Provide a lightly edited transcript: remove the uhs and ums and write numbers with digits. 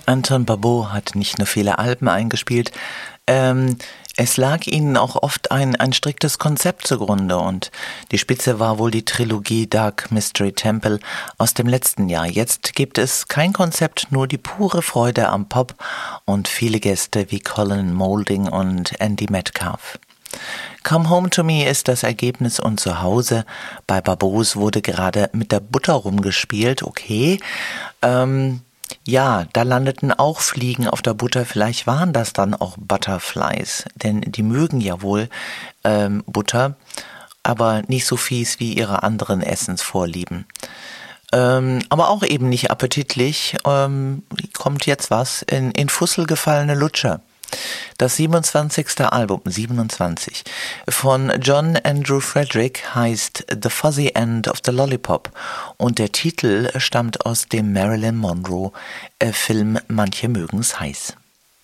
Anton Barbeau hat nicht nur viele Alben eingespielt, es lag ihnen auch oft ein striktes Konzept zugrunde und die Spitze war wohl die Trilogie Dark Mystery Temple aus dem letzten Jahr. Jetzt gibt es kein Konzept, nur die pure Freude am Pop und viele Gäste wie Colin Moulding und Andy Metcalf. Come Home to Me ist das Ergebnis und zu Hause bei Barbeaus wurde gerade mit der Butter rumgespielt, okay. Ja, da landeten auch Fliegen auf der Butter, vielleicht waren das dann auch Butterflies, denn die mögen ja wohl Butter, aber nicht so fies wie ihre anderen Essensvorlieben. Aber auch eben nicht appetitlich, kommt jetzt was in Fussel gefallene Lutscher. Das 27. Album, 27, von John Andrew Frederick heißt The Fuzzy End of the Lollipop und der Titel stammt aus dem Marilyn Monroe Film Manche mögen's heiß.